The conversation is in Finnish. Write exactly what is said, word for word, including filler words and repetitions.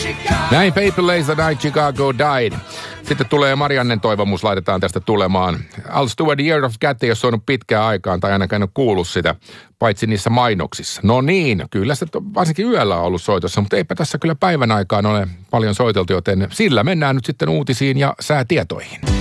Näin Paper Lace The Night Chicago Died. Sitten tulee Mariannen toivomus, laitetaan tästä tulemaan. Al Stewart Year of Cat ei ole soinut pitkään aikaan, tai ainakaan en ole kuullut sitä, paitsi niissä mainoksissa. No niin, kyllä se varsinkin yöllä on ollut soitossa, mutta eipä tässä kyllä päivän aikaan ole paljon soiteltu, joten sillä mennään nyt sitten uutisiin ja säätietoihin.